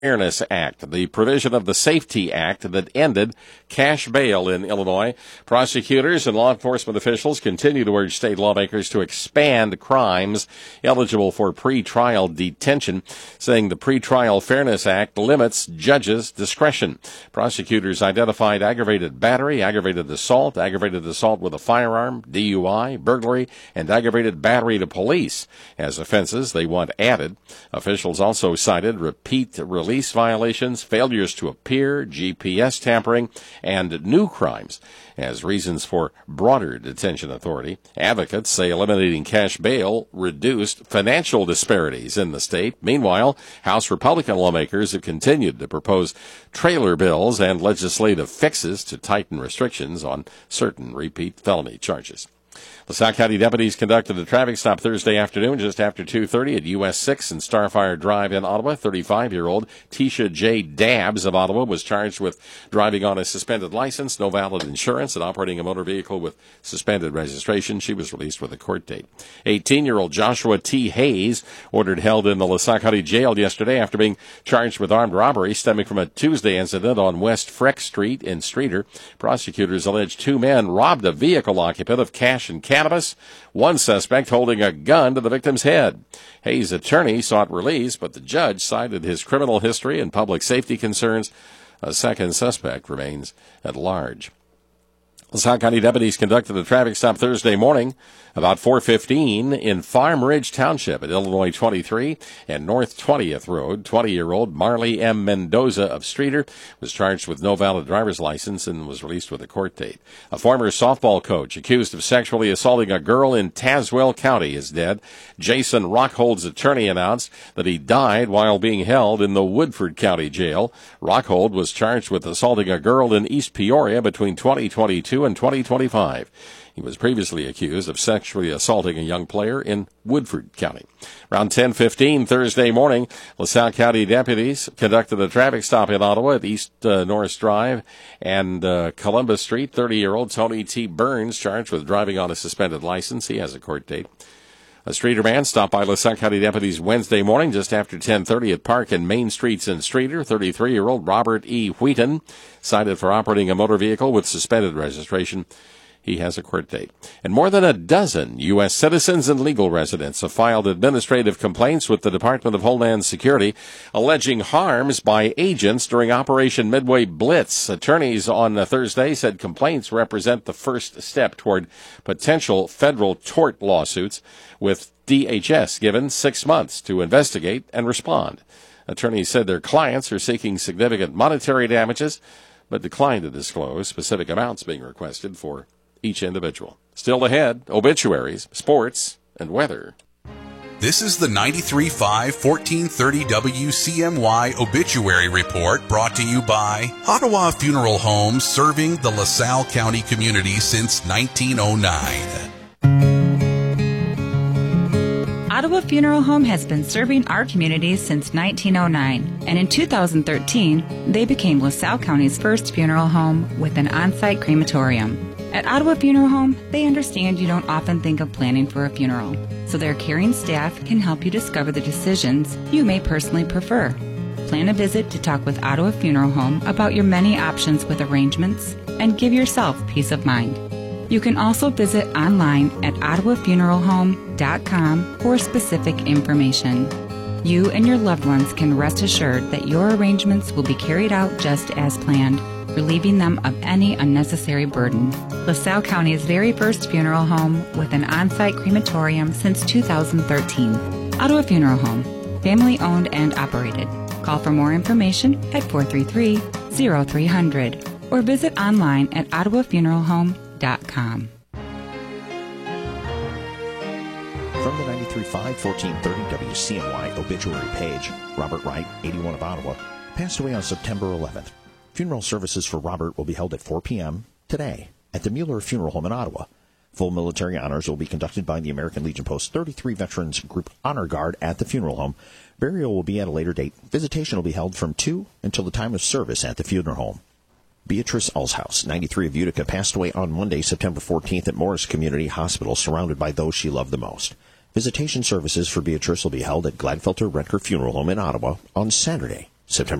Fairness Act, the provision of the Safety Act that ended cash bail in Illinois. Prosecutors and law enforcement officials continue to urge state lawmakers to expand crimes eligible for pretrial detention, saying the Pretrial Fairness Act limits judges' discretion. Prosecutors identified aggravated battery, aggravated assault with a firearm, DUI, burglary, and aggravated battery to police as offenses they want added. Officials also cited repeat release violations, failures to appear, GPS tampering, and new crimes as reasons for broader detention authority. Advocates say eliminating cash bail reduced financial disparities in the state. Meanwhile, House Republican lawmakers have continued to propose trailer bills and legislative fixes to tighten restrictions on certain repeat felony charges. LaSalle County deputies conducted a traffic stop Thursday afternoon just after 2:30 at US 6 and Starfire Drive in Ottawa. 35-year-old Tisha J. Dabbs of Ottawa was charged with driving on a suspended license, no valid insurance, and operating a motor vehicle with suspended registration. She was released with a court date. 18-year-old Joshua T. Hayes ordered held in the LaSalle County Jail yesterday after being charged with armed robbery stemming from a Tuesday incident on West Freck Street in Streator. Prosecutors allege two men robbed a vehicle occupant of cash and cannabis, one suspect holding a gun to the victim's head. Hayes' attorney sought release, but the judge cited his criminal history and public safety concerns. A second suspect remains at large. LaSalle County deputies conducted a traffic stop Thursday morning about 4:15 in Farm Ridge Township at Illinois 23 and North 20th Road. 20-year-old Marley M. Mendoza of Streator was charged with no valid driver's license and was released with a court date. A former softball coach accused of sexually assaulting a girl in Tazewell County is dead. Jason Rockhold's attorney announced that he died while being held in the Woodford County Jail. Rockhold was charged with assaulting a girl in East Peoria between 2022 and 2025. He was previously accused of sexually assaulting a young player in Woodford County. Around 10:15 Thursday morning, LaSalle County deputies conducted a traffic stop in Ottawa at East Norris Drive and Columbus Street. 30-year-old Tony T. Burns charged with driving on a suspended license. He has a court date. A Streator man stopped by LaSalle County deputies Wednesday morning just after 10:30 at Park and Main Streets in Streator. 33-year-old Robert E. Wheaton, cited for operating a motor vehicle with suspended registration. He has a court date. And more than a dozen U.S. citizens and legal residents have filed administrative complaints with the Department of Homeland Security alleging harms by agents during Operation Midway Blitz. Attorneys on Thursday said complaints represent the first step toward potential federal tort lawsuits, with DHS given 6 months to investigate and respond. Attorneys said their clients are seeking significant monetary damages, but declined to disclose specific amounts being requested for each individual. Still ahead, obituaries, sports, and weather. This is the 93.5 1430 WCMY Obituary Report, brought to you by Ottawa Funeral Homes, serving the LaSalle County community since 1909. Ottawa Funeral Home has been serving our community since 1909, and in 2013, they became LaSalle County's first funeral home with an on-site crematorium. At Ottawa Funeral Home, they understand you don't often think of planning for a funeral, so their caring staff can help you discover the decisions you may personally prefer. Plan a visit to talk with Ottawa Funeral Home about your many options with arrangements and give yourself peace of mind. You can also visit online at ottawafuneralhome.com for specific information. You and your loved ones can rest assured that your arrangements will be carried out just as planned, relieving them of any unnecessary burden. LaSalle County's very first funeral home with an on-site crematorium since 2013. Ottawa Funeral Home, family owned and operated. Call for more information at 433-0300 or visit online at ottawafuneralhome.com. From the 93.5 1430 WCMY obituary page, Robert Wright, 81 of Ottawa, passed away on September 11th. Funeral services for Robert will be held at 4 p.m. today at the Mueller Funeral Home in Ottawa. Full military honors will be conducted by the American Legion Post 33 Veterans Group Honor Guard at the funeral home. Burial will be at a later date. Visitation will be held from 2 until the time of service at the funeral home. Beatrice Alshouse, 93 of Utica, passed away on Monday, September 14th at Morris Community Hospital, surrounded by those she loved the most. Visitation services for Beatrice will be held at Gladfelter Rentker Funeral Home in Ottawa on Saturday, September